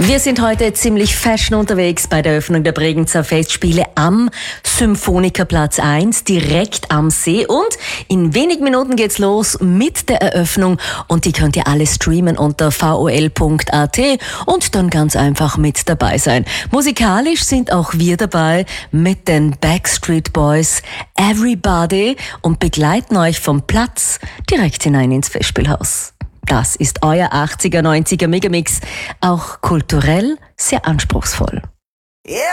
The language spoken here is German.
Wir sind heute ziemlich fashion unterwegs bei der Eröffnung der Bregenzer Festspiele am Symphonikerplatz 1, direkt am See. Und in wenigen Minuten geht's los mit der Eröffnung. Und die könnt ihr alle streamen unter vol.at und dann ganz einfach mit dabei sein. Musikalisch sind auch wir dabei mit den Backstreet Boys, Everybody, und begleiten euch vom Platz direkt hinein ins Festspielhaus. Das ist euer 80er, 90er Megamix, auch kulturell sehr anspruchsvoll. Yeah.